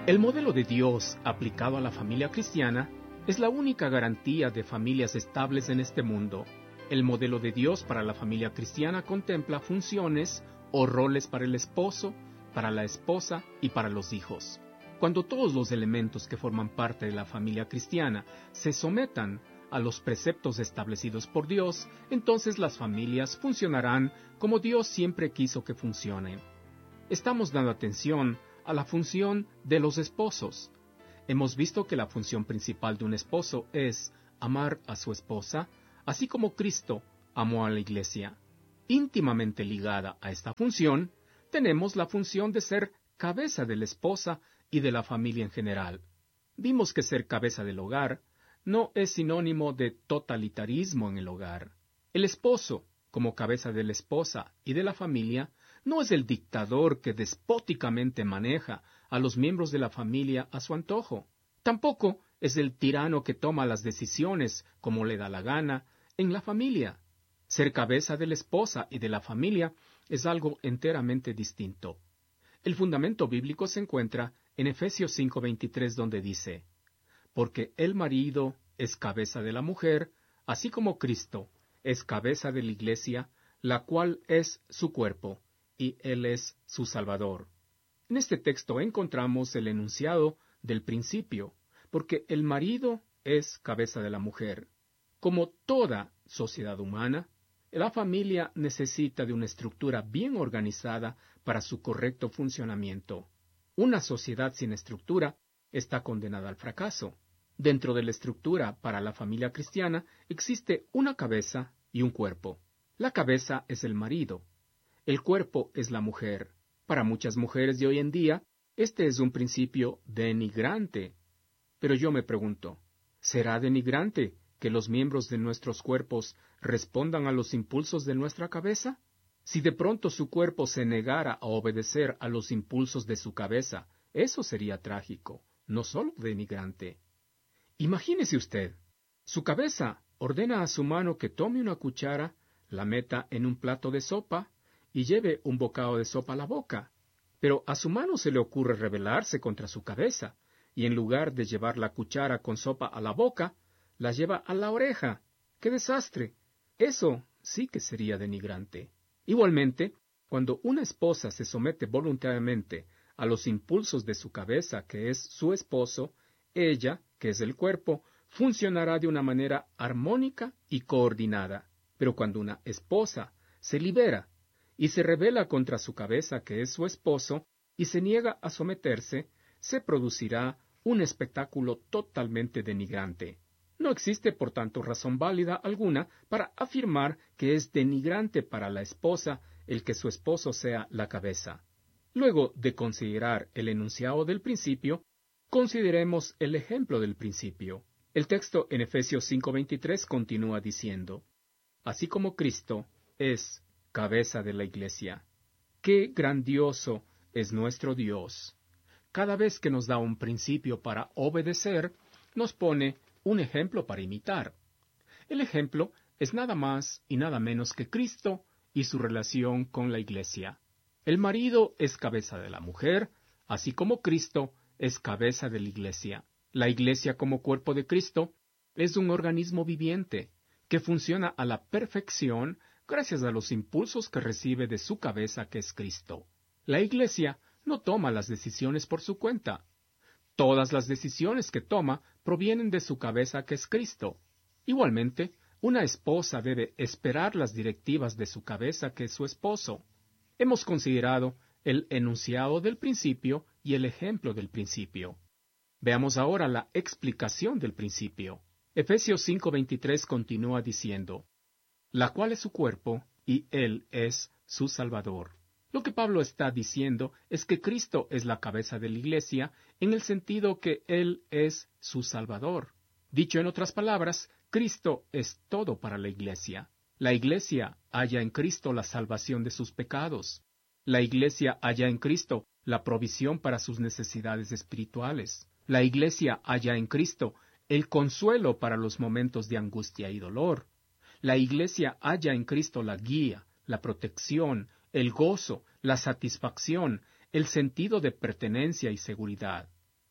El modelo de Dios aplicado a la familia cristiana es la única garantía de familias estables en este mundo. El modelo de Dios para la familia cristiana contempla funciones o roles para el esposo, para la esposa y para los hijos. Cuando todos los elementos que forman parte de la familia cristiana se sometan a los preceptos establecidos por Dios, entonces las familias funcionarán como Dios siempre quiso que funcionen. Estamos dando atención a la función de los esposos. Hemos visto que la función principal de un esposo es amar a su esposa, así como Cristo amó a la iglesia. Íntimamente ligada a esta función, tenemos la función de ser cabeza de la esposa y de la familia en general. Vimos que ser cabeza del hogar no es sinónimo de totalitarismo en el hogar. El esposo, como cabeza de la esposa y de la familia, no es el dictador que despóticamente maneja a los miembros de la familia a su antojo. Tampoco es el tirano que toma las decisiones como le da la gana en la familia. Ser cabeza de la esposa y de la familia es algo enteramente distinto. El fundamento bíblico se encuentra en Efesios 5:23, donde dice: porque el marido es cabeza de la mujer, así como Cristo es cabeza de la iglesia, la cual es su cuerpo, y Él es su Salvador. En este texto encontramos el enunciado del principio, porque el marido es cabeza de la mujer. Como toda sociedad humana, la familia necesita de una estructura bien organizada para su correcto funcionamiento. Una sociedad sin estructura está condenada al fracaso. Dentro de la estructura para la familia cristiana existe una cabeza y un cuerpo. La cabeza es el marido. El cuerpo es la mujer. Para muchas mujeres de hoy en día, este es un principio denigrante. Pero yo me pregunto, ¿será denigrante que los miembros de nuestros cuerpos respondan a los impulsos de nuestra cabeza? Si de pronto su cuerpo se negara a obedecer a los impulsos de su cabeza, eso sería trágico, no solo denigrante. Imagínese usted, su cabeza ordena a su mano que tome una cuchara, la meta en un plato de sopa y lleve un bocado de sopa a la boca. Pero a su mano se le ocurre rebelarse contra su cabeza, y en lugar de llevar la cuchara con sopa a la boca, la lleva a la oreja. ¡Qué desastre! Eso sí que sería denigrante. Igualmente, cuando una esposa se somete voluntariamente a los impulsos de su cabeza, que es su esposo, ella, que es el cuerpo, funcionará de una manera armónica y coordinada. Pero cuando una esposa se libera y se rebela contra su cabeza, que es su esposo, y se niega a someterse, se producirá un espectáculo totalmente denigrante. No existe, por tanto, razón válida alguna para afirmar que es denigrante para la esposa el que su esposo sea la cabeza. Luego de considerar el enunciado del principio, consideremos el ejemplo del principio. El texto en Efesios 5:23 continúa diciendo: así como Cristo es cabeza de la iglesia. ¡Qué grandioso es nuestro Dios! Cada vez que nos da un principio para obedecer, nos pone un ejemplo para imitar. El ejemplo es nada más y nada menos que Cristo y su relación con la iglesia. El marido es cabeza de la mujer, así como Cristo es cabeza de la iglesia. La iglesia, como cuerpo de Cristo, es un organismo viviente que funciona a la perfección gracias a los impulsos que recibe de su cabeza, que es Cristo. La iglesia no toma las decisiones por su cuenta. Todas las decisiones que toma provienen de su cabeza, que es Cristo. Igualmente, una esposa debe esperar las directivas de su cabeza, que es su esposo. Hemos considerado el enunciado del principio y el ejemplo del principio. Veamos ahora la explicación del principio. Efesios 5:23 continúa diciendo: la cual es su cuerpo, y Él es su Salvador. Lo que Pablo está diciendo es que Cristo es la cabeza de la iglesia en el sentido que Él es su Salvador. Dicho en otras palabras, Cristo es todo para la iglesia. La iglesia halla en Cristo la salvación de sus pecados. La iglesia halla en Cristo la provisión para sus necesidades espirituales. La iglesia halla en Cristo el consuelo para los momentos de angustia y dolor. La iglesia halla en Cristo la guía, la protección, el gozo, la satisfacción, el sentido de pertenencia y seguridad.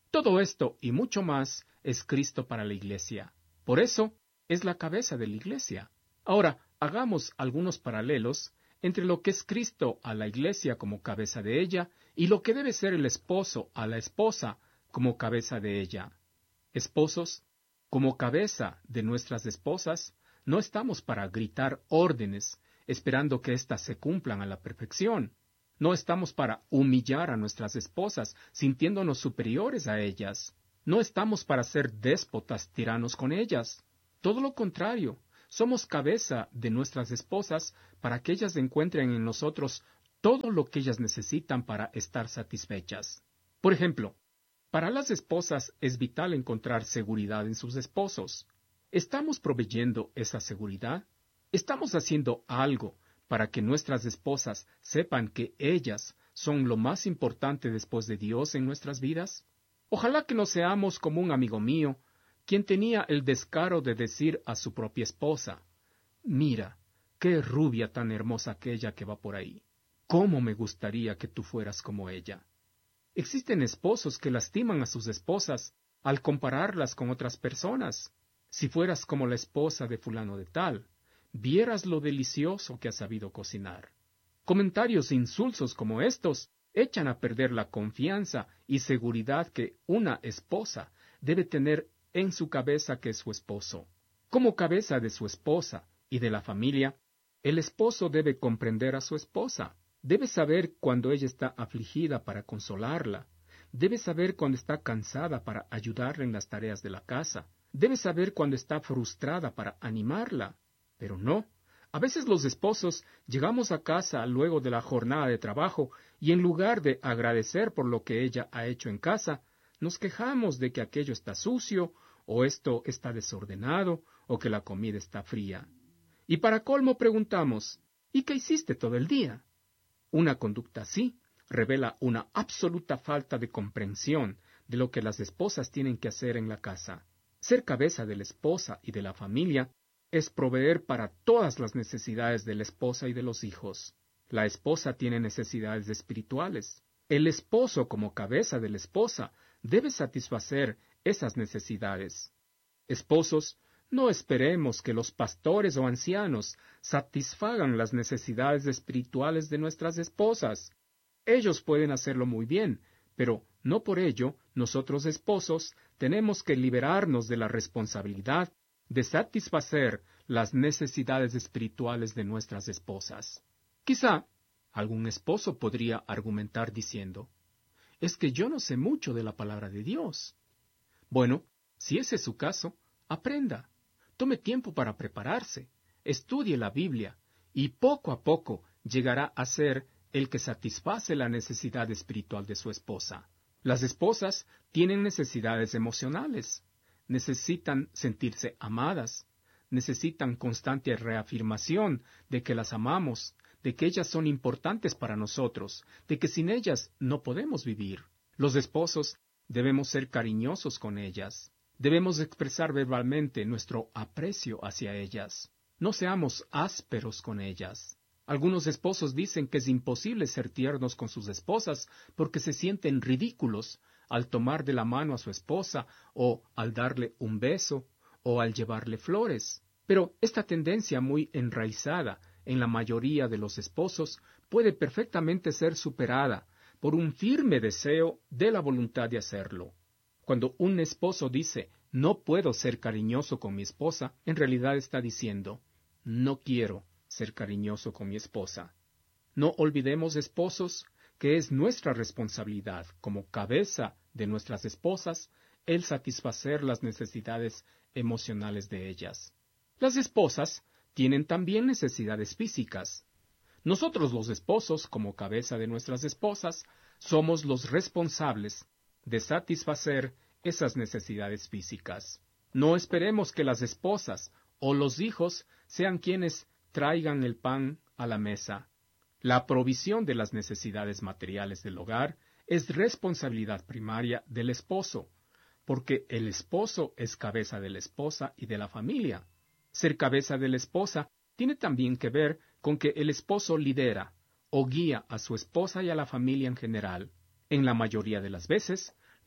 Todo esto y mucho más es Cristo para la Iglesia. Por eso es la cabeza de la Iglesia. Ahora, hagamos algunos paralelos entre lo que es Cristo a la Iglesia como cabeza de ella y lo que debe ser el esposo a la esposa como cabeza de ella. Esposos, como cabeza de nuestras esposas, no estamos para gritar órdenes, esperando que éstas se cumplan a la perfección. No estamos para humillar a nuestras esposas, sintiéndonos superiores a ellas. No estamos para ser déspotas tiranos con ellas. Todo lo contrario, somos cabeza de nuestras esposas para que ellas encuentren en nosotros todo lo que ellas necesitan para estar satisfechas. Por ejemplo, para las esposas es vital encontrar seguridad en sus esposos. ¿Estamos proveyendo esa seguridad? ¿Estamos haciendo algo para que nuestras esposas sepan que ellas son lo más importante después de Dios en nuestras vidas? Ojalá que no seamos como un amigo mío, quien tenía el descaro de decir a su propia esposa: «Mira, qué rubia tan hermosa aquella que va por ahí. ¿Cómo me gustaría que tú fueras como ella?» Existen esposos que lastiman a sus esposas al compararlas con otras personas. Si fueras como la esposa de fulano de tal, vieras lo delicioso que ha sabido cocinar. Comentarios insulsos como estos echan a perder la confianza y seguridad que una esposa debe tener en su cabeza, que es su esposo. Como cabeza de su esposa y de la familia, el esposo debe comprender a su esposa. Debe saber cuando ella está afligida para consolarla. Debe saber cuando está cansada para ayudarla en las tareas de la casa. Debe saber cuando está frustrada para animarla. Pero no. A veces los esposos llegamos a casa luego de la jornada de trabajo y en lugar de agradecer por lo que ella ha hecho en casa, nos quejamos de que aquello está sucio, o esto está desordenado, o que la comida está fría. Y para colmo preguntamos: ¿y qué hiciste todo el día? Una conducta así revela una absoluta falta de comprensión de lo que las esposas tienen que hacer en la casa. Ser cabeza de la esposa y de la familia es proveer para todas las necesidades de la esposa y de los hijos. La esposa tiene necesidades espirituales. El esposo, como cabeza de la esposa, debe satisfacer esas necesidades. Esposos, no esperemos que los pastores o ancianos satisfagan las necesidades espirituales de nuestras esposas. Ellos pueden hacerlo muy bien, pero no por ello nosotros esposos tenemos que liberarnos de la responsabilidad de satisfacer las necesidades espirituales de nuestras esposas. Quizá algún esposo podría argumentar diciendo: «Es que yo no sé mucho de la palabra de Dios». Bueno, si ese es su caso, aprenda. Tome tiempo para prepararse, estudie la Biblia, y poco a poco llegará a ser el que satisface la necesidad espiritual de su esposa. Las esposas tienen necesidades emocionales, necesitan sentirse amadas, necesitan constante reafirmación de que las amamos, de que ellas son importantes para nosotros, de que sin ellas no podemos vivir. Los esposos debemos ser cariñosos con ellas. Debemos expresar verbalmente nuestro aprecio hacia ellas. No seamos ásperos con ellas. Algunos esposos dicen que es imposible ser tiernos con sus esposas porque se sienten ridículos al tomar de la mano a su esposa, o al darle un beso, o al llevarle flores. Pero esta tendencia muy enraizada en la mayoría de los esposos puede perfectamente ser superada por un firme deseo de la voluntad de hacerlo. Cuando un esposo dice: «No puedo ser cariñoso con mi esposa», en realidad está diciendo: «No quiero ser cariñoso con mi esposa». No olvidemos, esposos, que es nuestra responsabilidad, como cabeza de nuestras esposas, el satisfacer las necesidades emocionales de ellas. Las esposas tienen también necesidades físicas. Nosotros los esposos, como cabeza de nuestras esposas, somos los responsables de satisfacer esas necesidades físicas. No esperemos que las esposas o los hijos sean quienes traigan el pan a la mesa. La provisión de las necesidades materiales del hogar es responsabilidad primaria del esposo, porque el esposo es cabeza de la esposa y de la familia. Ser cabeza de la esposa tiene también que ver con que el esposo lidera o guía a su esposa y a la familia en general. En la mayoría de las veces,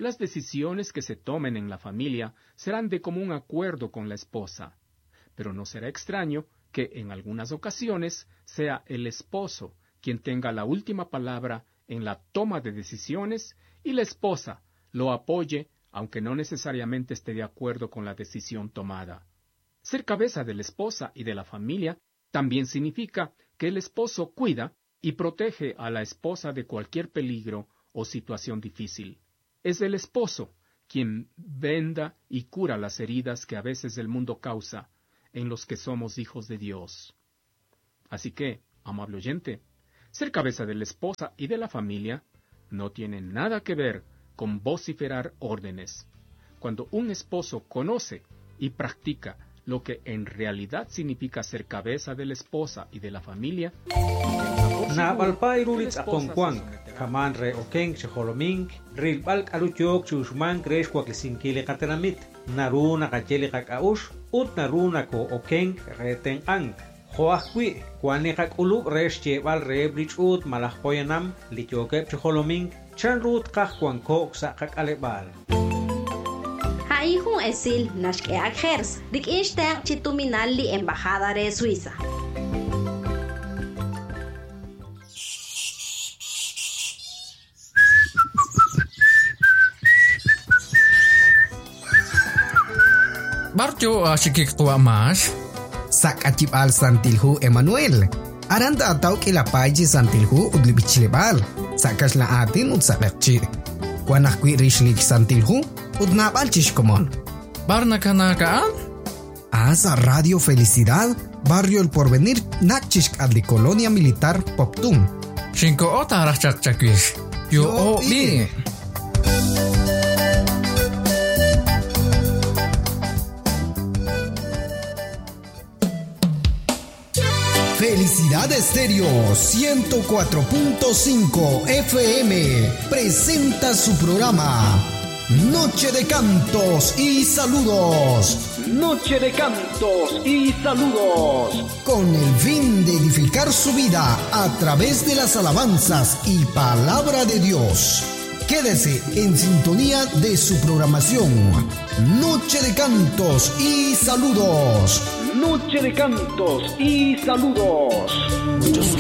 las decisiones que se tomen en la familia serán de común acuerdo con la esposa, pero no será extraño que en algunas ocasiones sea el esposo quien tenga la última palabra en la toma de decisiones y la esposa lo apoye aunque no necesariamente esté de acuerdo con la decisión tomada. Ser cabeza de la esposa y de la familia también significa que el esposo cuida y protege a la esposa de cualquier peligro o situación difícil. Es el esposo quien venda y cura las heridas que a veces el mundo causa en los que somos hijos de Dios. Así que, amable oyente, ser cabeza de la esposa y de la familia no tiene nada que ver con vociferar órdenes. Cuando un esposo conoce y practica lo que en realidad significa ser cabeza de la esposa y de la familia, Nabalpay rulit akongkwang, kaman re okeng chholoming, rilbalk alutyok chusman kresh kwakisinkile katenamit, naruna kachele kakaush, ut naruna ko okeng reteng ang. Joakwi, kwani kakulu resh chebal rebrich ut malahpoyanam, lityokep chholoming, chanrut kakwankok sa kakalebal. Haihun esil nashke akhers, dik instang chituminal li embajada de Suiza. Barjo asikik tua mas. Sak acip al santilhu Emmanuel. Aranda atau kilapaji santilhu udlibichilebal. Sakas la atin utsakakchi. Kuanak kwi rishlik santilhu udnabal chishkomon. Barna kanakaan? Asa Radio Felicidad, Barrio El Porvenir, nakchishk adli Colonia Militar Poptun. Shinko ota rachakchakwish. Yo o bi. Felicidad Estéreo 104.5 FM presenta su programa Noche de Cantos y Saludos. Noche de Cantos y Saludos. Con el fin de edificar su vida a través de las alabanzas y palabra de Dios. Quédese en sintonía de su programación. Noche de Cantos y Saludos. Noche de Cantos y Saludos. Muchos